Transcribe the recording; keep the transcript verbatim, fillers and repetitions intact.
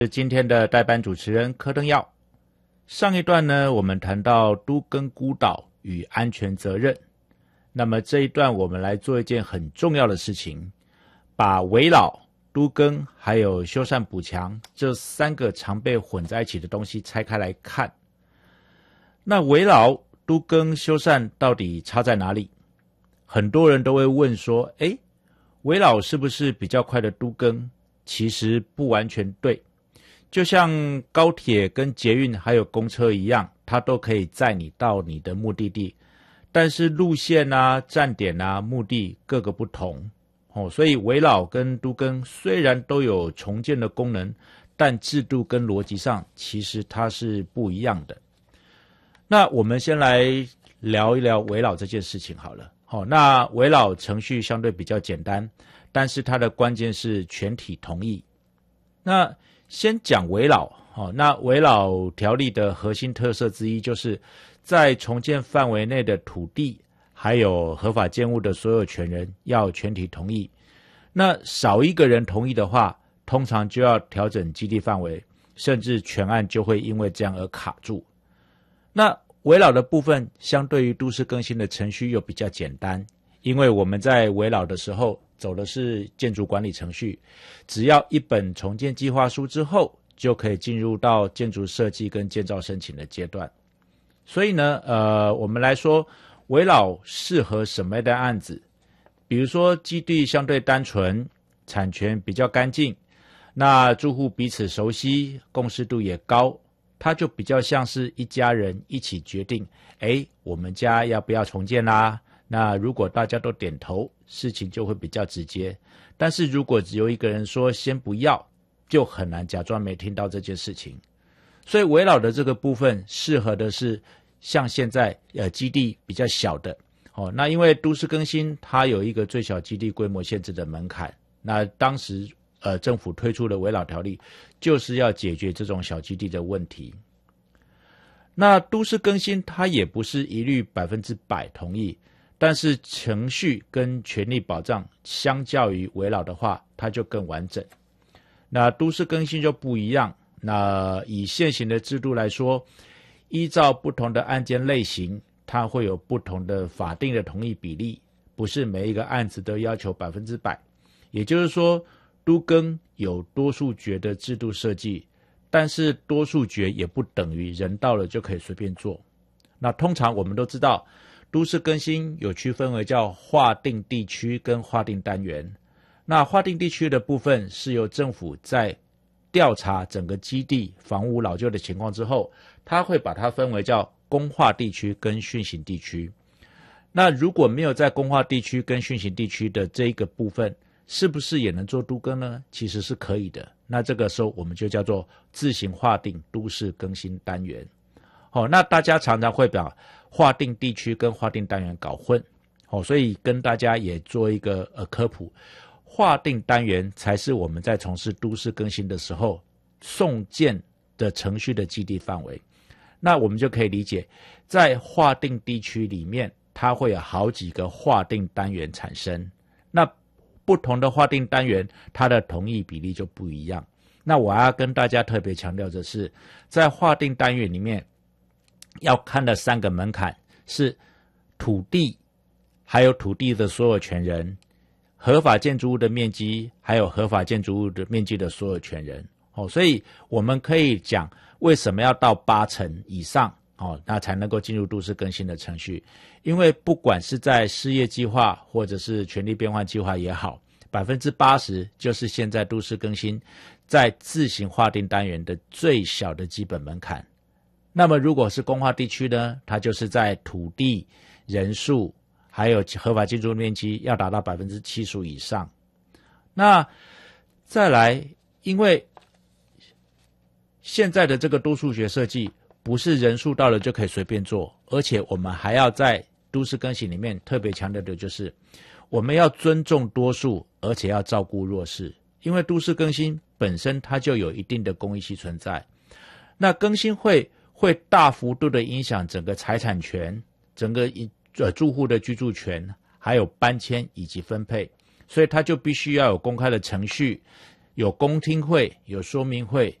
是今天的代班主持人柯登耀。上一段呢，我们谈到都更孤岛与安全责任。那么这一段我们来做一件很重要的事情，把危老、都更还有修缮补强这三个常被混在一起的东西拆开来看。那危老、都更、修缮到底差在哪里？很多人都会问说，诶，危老是不是比较快的都更？其实不完全对。就像高铁跟捷运还有公车一样，它都可以载你到你的目的地，但是路线啊、站点啊、目的各个不同哦，所以危老跟都更虽然都有重建的功能，但制度跟逻辑上其实它是不一样的。那我们先来聊一聊危老这件事情好了。好，那危老程序相对比较简单，但是它的关键是全体同意。那先讲危老，哦，那危老条例的核心特色之一就是在重建范围内的土地还有合法建物的所有权人要全体同意。那少一个人同意的话，通常就要调整基地范围，甚至全案就会因为这样而卡住。那危老的部分相对于都市更新的程序又比较简单，因为我们在危老的时候走的是建筑管理程序，只要一本重建计划书之后，就可以进入到建筑设计跟建造申请的阶段。所以呢，呃，我们来说危老适合什么样的案子？比如说基地相对单纯，产权比较干净，那住户彼此熟悉，共识度也高，它就比较像是一家人一起决定，诶，我们家要不要重建啦？那如果大家都点头，事情就会比较直接。但是如果只有一个人说先不要，就很难假装没听到这件事情。所以危老的这个部分适合的是像现在呃基地比较小的哦。那因为都市更新它有一个最小基地规模限制的门槛，那当时呃政府推出的危老条例就是要解决这种小基地的问题。那都市更新它也不是一律百分之百同意，但是程序跟权利保障相较于危老的话，它就更完整。那都市更新就不一样，那以现行的制度来说，依照不同的案件类型，它会有不同的法定的同意比例，不是每一个案子都要求百分之百。也就是说，都更有多数决的制度设计，但是多数决也不等于人到了就可以随便做。那通常我们都知道，都市更新有区分为叫划定地区跟划定单元。那划定地区的部分是由政府在调查整个基地房屋老旧的情况之后，它会把它分为叫公划地区跟训行地区。那如果没有在公划地区跟训行地区的这一个部分，是不是也能做都更呢？其实是可以的。那这个时候我们就叫做自行划定都市更新单元。好，那大家常常会把划定地区跟划定单元搞混，好，所以跟大家也做一个呃科普。划定单元才是我们在从事都市更新的时候送件的程序的基地范围。那我们就可以理解，在划定地区里面，它会有好几个划定单元产生。那不同的划定单元，它的同意比例就不一样。那我要跟大家特别强调的是，在划定单元里面要看的三个门槛是土地，还有土地的所有权人，合法建筑物的面积，还有合法建筑物的面积的所有权人。哦，所以我们可以讲为什么要到八成以上，哦，那才能够进入都市更新的程序。因为不管是在事业计划或者是权利变换计划也好，百分之八十就是现在都市更新在自行划定单元的最小的基本门槛。那么如果是公划地区呢，它就是在土地、人数还有合法建筑面积要达到 百分之七十 以上。那再来，因为现在的这个多数决设计不是人数到了就可以随便做，而且我们还要在都市更新里面特别强调的就是我们要尊重多数，而且要照顾弱势。因为都市更新本身它就有一定的公益性存在，那更新会会大幅度的影响整个财产权，整个呃住户的居住权，还有搬迁以及分配，所以它就必须要有公开的程序，有公听会，有说明会，